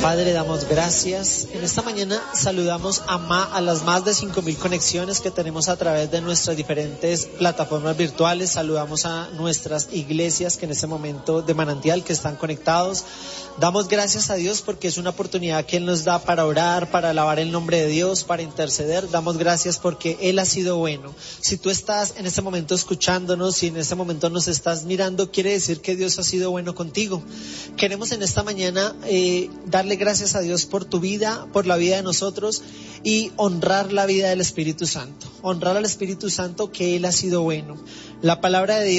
Padre, damos gracias. En esta mañana saludamos a las más de 5,000 conexiones que tenemos a través de nuestras diferentes plataformas virtuales. Saludamos a nuestras iglesias que en este momento de Manantial que están conectados. Damos gracias a Dios porque es una oportunidad que Él nos da para orar, para alabar el nombre de Dios, para interceder. Damos gracias porque Él ha sido bueno. Si tú estás en este momento escuchándonos, si en este momento nos estás mirando, quiere decir que Dios ha sido bueno contigo. Queremos en esta mañana darle gracias a Dios por tu vida, por la vida de nosotros y honrar la vida del Espíritu Santo. Honrar al Espíritu Santo que Él ha sido bueno. La palabra de Dios